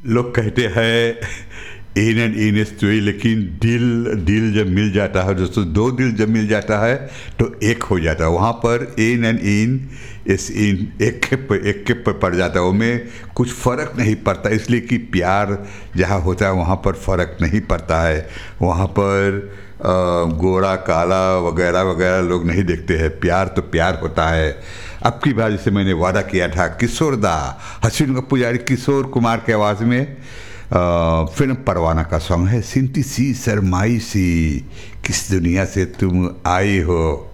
लोग कहते हैं in and in is to, लेकिन दिल दिल जब मिल जाता है, दोस्तों दो दिल जब मिल जाता है तो एक हो जाता है। वहाँ पर इन एंड इन इस इन एक के पर पड़ जाता है, उसमें कुछ फ़र्क नहीं पड़ता, इसलिए कि प्यार जहाँ होता है वहाँ पर फ़र्क नहीं पड़ता है। वहाँ पर गोरा काला वगैरह वगैरह लोग नहीं देखते हैं, प्यार तो प्यार होता है। अब की बार जैसे मैंने वादा किया था, किशोर दा हसीन का पुजारी किशोर कुमार के आवाज़ में फिल्म परवाना का सॉन्ग है, सिंती सी शर्माई सी किस दुनिया से तुम आई हो।